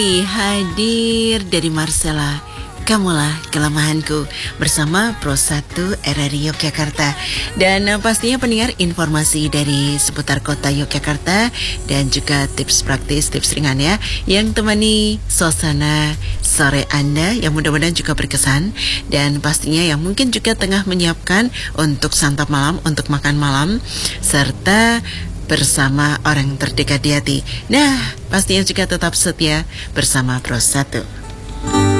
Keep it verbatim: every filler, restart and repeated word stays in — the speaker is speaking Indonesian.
Hadir dari Marcella, kamulah kelemahanku, bersama Pro satu R R I Yogyakarta. Dan uh, pastinya pendengar, informasi dari seputar kota Yogyakarta dan juga tips praktis, tips ringan ya, yang temani suasana sore Anda, yang mudah-mudahan juga berkesan. Dan pastinya yang mungkin juga tengah menyiapkan untuk santap malam, untuk makan malam, serta bersama orang terdekat di hati. Nah, pastinya juga tetap setia bersama Pro satu.